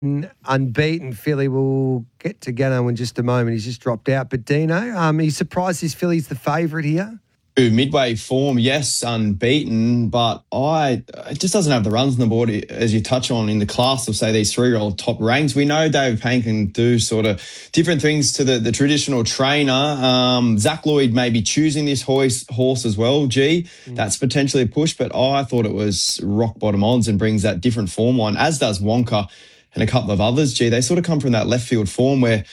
unbeaten filly. We'll get to Gano in just a moment. He's just dropped out. But Dino, are you surprised this filly's the favourite here? Midway form, yes, unbeaten, but it just doesn't have the runs on the board, as you touch on, in the class of, say, these 3-year-old top ranks. We know David Payne can do sort of different things to the traditional trainer. Zach Lloyd may be choosing this horse as well. That's potentially a push, but I thought it was rock bottom odds and brings that different form line, as does Wonka and a couple of others. They sort of come from that left field form where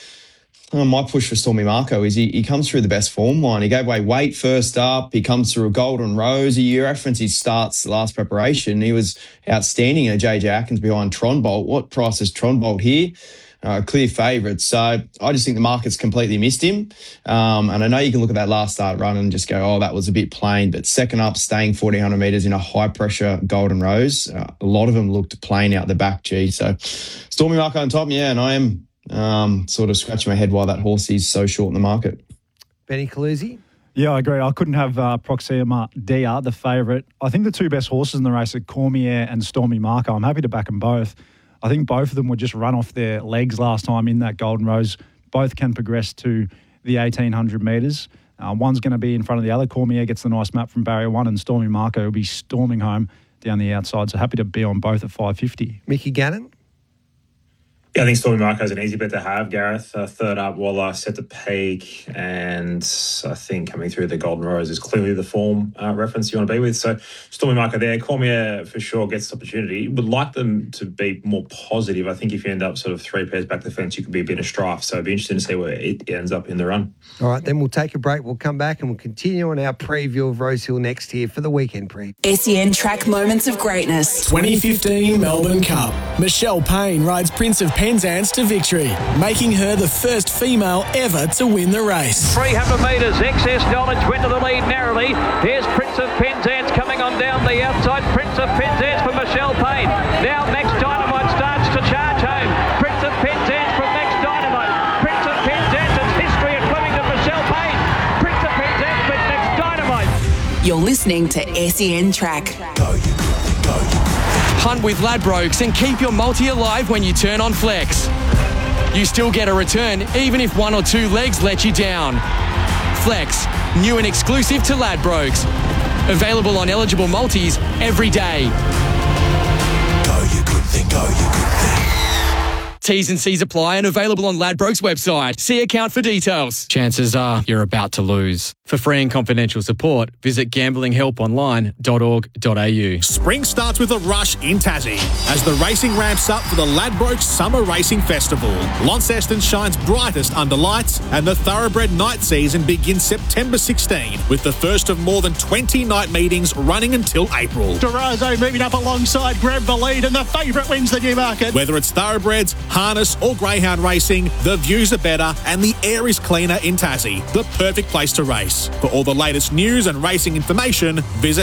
my push for Stormy Marco is he comes through the best form line. He gave away weight first up. He comes through a Golden Rose. You reference his starts last preparation. He was outstanding in a JJ Atkins behind Tronbolt. What price is Tronbolt here? Clear favourite. So I just think the market's completely missed him. And I know you can look at that last start run and just go, oh, that was a bit plain. But second up, staying 1,400 metres in a high-pressure Golden Rose. A lot of them looked plain out the back, So Stormy Marco on top, yeah, and I am sort of scratching my head why that horse is so short in the market. Benny Calusi? Yeah, I agree. I couldn't have Proxima Dia, the favourite. I think the two best horses in the race are Cormier and Stormy Marco. I'm happy to back them both. I think both of them would just run off their legs last time in that Golden Rose. Both can progress to the 1,800 metres. One's going to be in front of the other. Cormier gets the nice map from barrier 1 and Stormy Marco will be storming home down the outside. So happy to be on both at 550. Mickey Gannon? Yeah, I think Stormy Marco is an easy bet to have, Gareth. Third up, Waller set the peak, and I think coming through the Golden Rose is clearly the form reference you want to be with. So Stormy Marco there. Cormier for sure gets the opportunity. Would like them to be more positive. I think if you end up sort of 3 pairs back the fence, you could be a bit of strife. So it'd be interesting to see where it ends up in the run. All right, then we'll take a break. We'll come back and we'll continue on our preview of Rosehill next here for the weekend preview. SEN Track Moments of Greatness. 2015 Melbourne Cup. Michelle Payne rides Prince of Penzance to victory, making her the first female ever to win the race. 300 metres, Excess Knowledge went to the lead narrowly. Here's Prince of Penzance coming on down the outside. Prince of Penzance for Michelle Payne. Now Max Dynamite starts to charge home. Prince of Penzance from Max Dynamite. Prince of Penzance, it's history at Flemington. Michelle Payne. Prince of Penzance with Max Dynamite. You're listening to SEN Track. Hunt with Ladbrokes and keep your multi alive when you turn on Flex. You still get a return even if 1 or 2 legs let you down. Flex, new and exclusive to Ladbrokes. Available on eligible multis every day. Go you good thing, go you good thing. T's and C's apply and available on Ladbrokes website. See account for details. Chances are you're about to lose. For free and confidential support, visit gamblinghelponline.org.au. Spring starts with a rush in Tassie as the racing ramps up for the Ladbrokes Summer Racing Festival. Launceston shines brightest under lights and the Thoroughbred night season begins September 16 with the first of more than 20 night meetings running until April. Durazo moving up alongside, grab the lead and the favourite wins the Newmarket. Whether it's thoroughbreds, harness or greyhound racing, the views are better and the air is cleaner in Tassie. The perfect place to race. For all the latest news and racing information, visit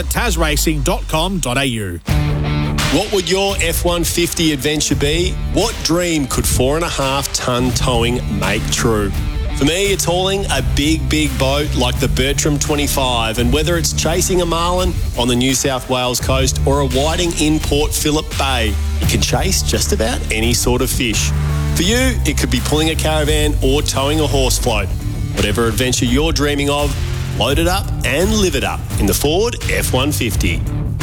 tasracing.com.au. What would your F-150 adventure be? What dream could 4.5-tonne towing make true? For me, it's hauling a big boat like the Bertram 25, and whether it's chasing a marlin on the New South Wales coast or a whiting in Port Phillip Bay, you can chase just about any sort of fish. For you, it could be pulling a caravan or towing a horse float. Whatever adventure you're dreaming of, load it up and live it up in the Ford F-150.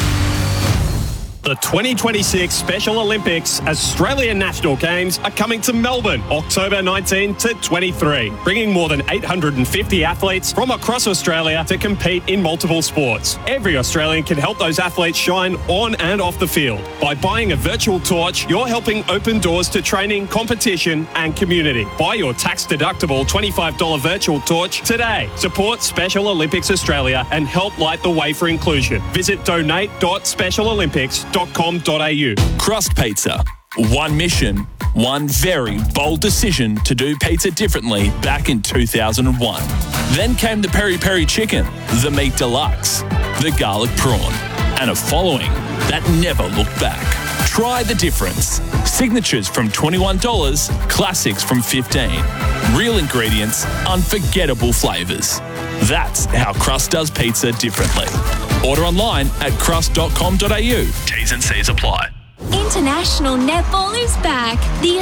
The 2026 Special Olympics Australian National Games are coming to Melbourne, October 19 to 23, bringing more than 850 athletes from across Australia to compete in multiple sports. Every Australian can help those athletes shine on and off the field. By buying a virtual torch, you're helping open doors to training, competition and community. Buy your tax-deductible $25 virtual torch today. Support Special Olympics Australia and help light the way for inclusion. Visit donate.specialolympics.com.au. Crust Pizza. One mission, one very bold decision to do pizza differently back in 2001. Then came the Peri Peri Chicken, the Meat Deluxe, the Garlic Prawn, and a following that never looked back. Try the difference. Signatures from $21, classics from $15. Real ingredients, unforgettable flavours. That's how Crust does pizza differently. Order online at crust.com.au. T's and C's apply. International Netball is back. The